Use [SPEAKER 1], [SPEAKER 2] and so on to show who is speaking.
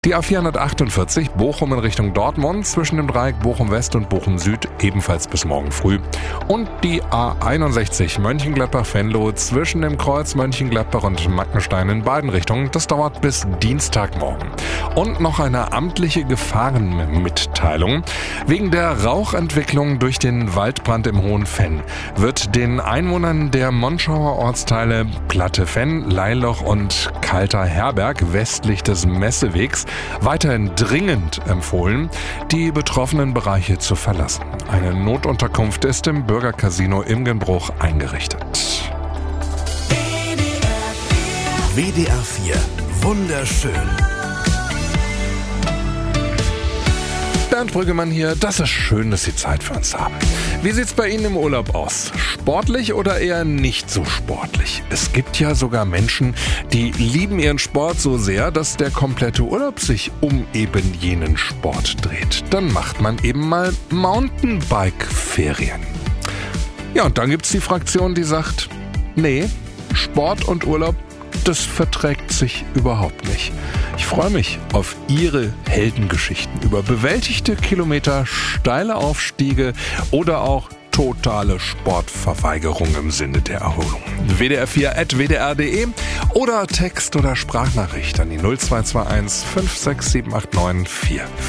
[SPEAKER 1] Die A448 Bochum in Richtung Dortmund zwischen dem Dreieck Bochum West und Bochum Süd ebenfalls bis morgen früh. Und die A61 Mönchengladbach-Venlo zwischen dem Kreuz Mönchengladbach und Mackenstein in beiden Richtungen. Das dauert bis Dienstagmorgen. Und noch eine amtliche Gefahrenmitteilung. Wegen der Rauchentwicklung durch den Waldbrand im Hohen Venn wird den Einwohnern der Monschauer Ortsteile Platte Venn, Leiloch und Kalter Herberg westlich des Messewegs weiterhin dringend empfohlen, die betroffenen Bereiche zu verlassen. Eine Notunterkunft ist im Bürgercasino Imgenbruch eingerichtet.
[SPEAKER 2] WDR 4 Wunderschön.
[SPEAKER 1] Bernd Brüggemann hier, das ist schön, dass Sie Zeit für uns haben. Wie sieht's bei Ihnen im Urlaub aus? Sportlich oder eher nicht so sportlich? Es gibt ja sogar Menschen, die lieben ihren Sport so sehr, dass der komplette Urlaub sich um eben jenen Sport dreht. Dann macht man eben mal Mountainbike-Ferien. Ja, und dann gibt's die Fraktion, die sagt, nee, Sport und Urlaub, das verträgt sich überhaupt nicht. Ich freue mich auf Ihre Heldengeschichten über bewältigte Kilometer, steile Aufstiege oder auch totale Sportverweigerung im Sinne der Erholung. WDR4@wdr.de oder Text- oder Sprachnachricht an die 0221 5678944.